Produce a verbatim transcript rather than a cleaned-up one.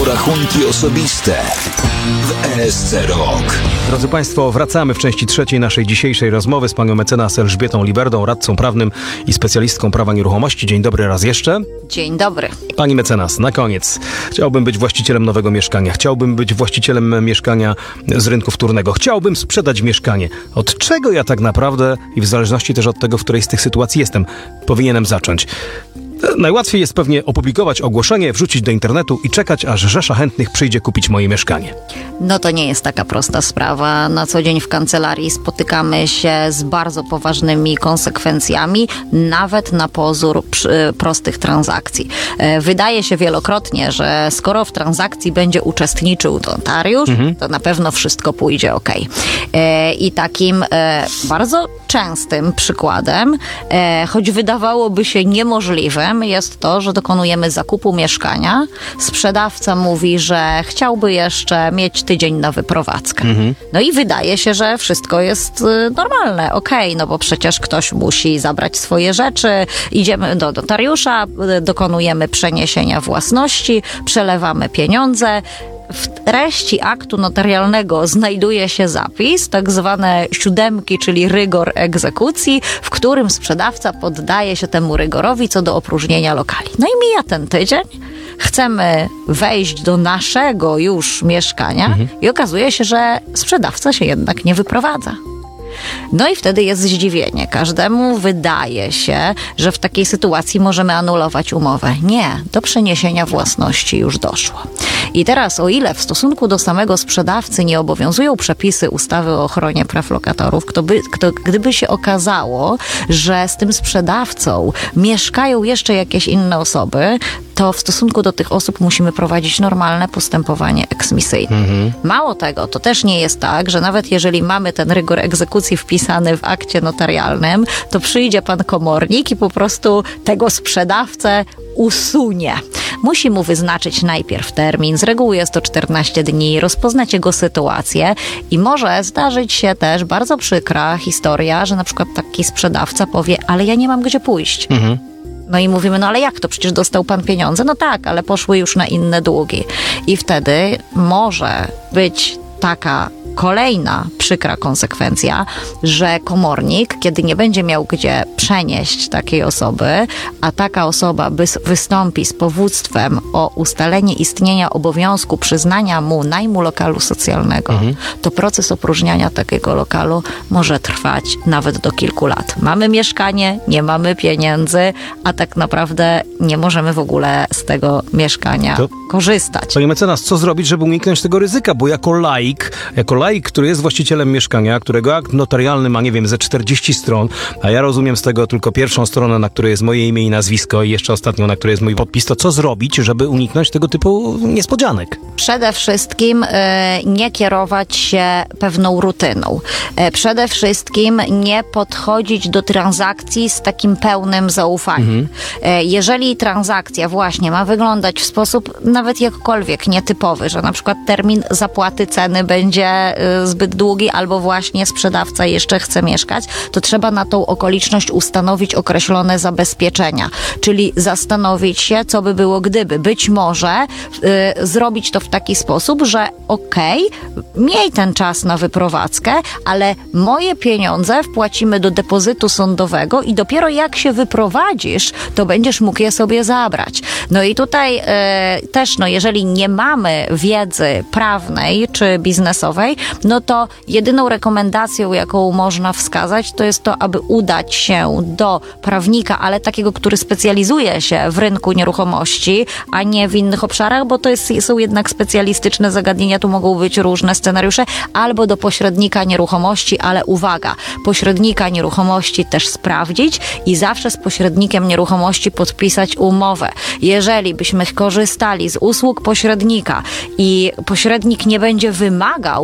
rachunki osobiste w E S C Rok. Drodzy Państwo, wracamy w części trzeciej naszej dzisiejszej rozmowy z panią mecenas Elżbietą Liberdą, radcą prawnym i specjalistką prawa nieruchomości. Dzień dobry raz jeszcze. Dzień dobry. Pani mecenas, na koniec. Chciałbym być właścicielem nowego mieszkania. Chciałbym być właścicielem mieszkania z rynku wtórnego. Chciałbym sprzedać mieszkanie. Od czego ja tak naprawdę, i w zależności też od tego, w której z tych sytuacji jestem, powinienem zacząć? Najłatwiej jest pewnie opublikować ogłoszenie, wrzucić do internetu i czekać, aż rzesza chętnych przyjdzie kupić moje mieszkanie. No to nie jest taka prosta sprawa. Na co dzień w kancelarii spotykamy się z bardzo poważnymi konsekwencjami, nawet na pozór przy, prostych transakcji. Wydaje się wielokrotnie, że skoro w transakcji będzie uczestniczył notariusz, mhm. to na pewno wszystko pójdzie ok. I takim bardzo częstym przykładem, choć wydawałoby się niemożliwe, jest to, że dokonujemy zakupu mieszkania. Sprzedawca mówi, że chciałby jeszcze mieć tydzień na wyprowadzkę. Mhm. No i wydaje się, że wszystko jest normalne, okej, okay, no bo przecież ktoś musi zabrać swoje rzeczy, idziemy do notariusza, dokonujemy przeniesienia własności, przelewamy pieniądze. W treści aktu notarialnego znajduje się zapis, tak zwane siódemki, czyli rygor egzekucji, w którym sprzedawca poddaje się temu rygorowi co do opróżnienia lokali. No i mija ten tydzień, chcemy wejść do naszego już mieszkania mhm. i okazuje się, że sprzedawca się jednak nie wyprowadza. No i wtedy jest zdziwienie. Każdemu wydaje się, że w takiej sytuacji możemy anulować umowę. Nie, do przeniesienia własności już doszło. I teraz, o ile w stosunku do samego sprzedawcy nie obowiązują przepisy ustawy o ochronie praw lokatorów, kto by, kto, gdyby się okazało, że z tym sprzedawcą mieszkają jeszcze jakieś inne osoby, to w stosunku do tych osób musimy prowadzić normalne postępowanie eksmisyjne. Mhm. Mało tego, to też nie jest tak, że nawet jeżeli mamy ten rygor egzekucji wpisany w akcie notarialnym, to przyjdzie pan komornik i po prostu tego sprzedawcę usunie. Musi mu wyznaczyć najpierw termin, z reguły jest to czternaście dni, rozpoznać jego sytuację i może zdarzyć się też bardzo przykra historia, że na przykład taki sprzedawca powie, ale ja nie mam gdzie pójść. Mhm. No i mówimy, no ale jak to? Przecież dostał pan pieniądze? No tak, ale poszły już na inne długi. I wtedy może być taka kolejna przykra konsekwencja, że komornik, kiedy nie będzie miał gdzie przenieść takiej osoby, a taka osoba wystąpi z powództwem o ustalenie istnienia obowiązku przyznania mu najmu lokalu socjalnego, mhm. to proces opróżniania takiego lokalu może trwać nawet do kilku lat. Mamy mieszkanie, nie mamy pieniędzy, a tak naprawdę nie możemy w ogóle z tego mieszkania to, korzystać. Panie mecenas, co zrobić, żeby uniknąć tego ryzyka? Bo jako laik, jako laik, który jest właścicielem mieszkania, którego akt notarialny ma, nie wiem, ze czterdzieści stron, a ja rozumiem z tego tylko pierwszą stronę, na której jest moje imię i nazwisko i jeszcze ostatnią, na której jest mój podpis, to co zrobić, żeby uniknąć tego typu niespodzianek? Przede wszystkim y, nie kierować się pewną rutyną. Y, przede wszystkim nie podchodzić do transakcji z takim pełnym zaufaniem. Mhm. Y, jeżeli transakcja właśnie ma wyglądać w sposób nawet jakkolwiek nietypowy, że na przykład termin zapłaty ceny będzie y, zbyt długi, albo właśnie sprzedawca jeszcze chce mieszkać, to trzeba na tą okoliczność ustanowić określone zabezpieczenia. Czyli zastanowić się, co by było gdyby. Być może y, zrobić to w taki sposób, że okej, okay, miej ten czas na wyprowadzkę, ale moje pieniądze wpłacimy do depozytu sądowego i dopiero jak się wyprowadzisz, to będziesz mógł je sobie zabrać. No i tutaj y, też, no jeżeli nie mamy wiedzy prawnej czy biznesowej, no to jedyną rekomendacją, jaką można wskazać, to jest to, aby udać się do prawnika, ale takiego, który specjalizuje się w rynku nieruchomości, a nie w innych obszarach, bo to jest, są jednak specjalistyczne zagadnienia, tu mogą być różne scenariusze, albo do pośrednika nieruchomości, ale uwaga, pośrednika nieruchomości też sprawdzić i zawsze z pośrednikiem nieruchomości podpisać umowę. Jeżeli byśmy korzystali z usług pośrednika i pośrednik nie będzie wymagał